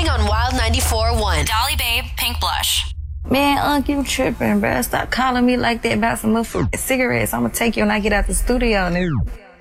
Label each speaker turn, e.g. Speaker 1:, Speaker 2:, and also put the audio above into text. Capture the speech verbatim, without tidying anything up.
Speaker 1: morning on Wild ninety-four point one.
Speaker 2: Dolly Babe, Pink Blush.
Speaker 3: Man, Unc, you tripping, bruh. Stop calling me like that about some motherfucking cigarettes. I'm gonna take you when I get out the studio, nigga.